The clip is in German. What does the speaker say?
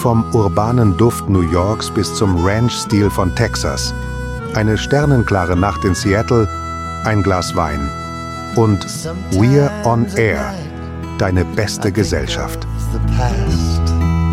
vom urbanen Duft New Yorks bis zum Ranch-Stil von Texas. Eine sternenklare Nacht in Seattle, ein Glas Wein. Und We're on Air, deine beste Gesellschaft.